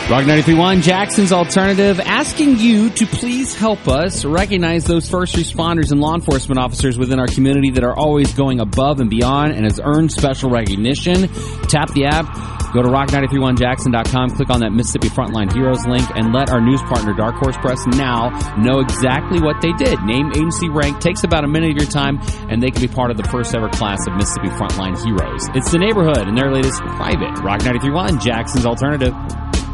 Rock 93.1, Jackson's Alternative, asking you to please help us recognize those first responders and law enforcement officers within our community that are always going above and beyond and has earned special recognition. Tap the app, go to rock931jackson.com, click on that Mississippi Frontline Heroes link, and let our news partner, Dark Horse Press, now know exactly what they did. Name, agency, rank, takes about a minute of your time, and they can be part of the first ever class of Mississippi Frontline Heroes. It's the neighborhood and their latest private Rock 93.1, Jackson's Alternative.